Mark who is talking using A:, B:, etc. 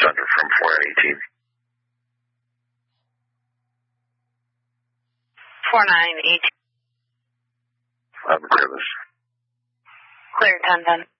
A: Thunder from 4918.
B: 4918.
A: I'm clear this.
B: Clear 1010.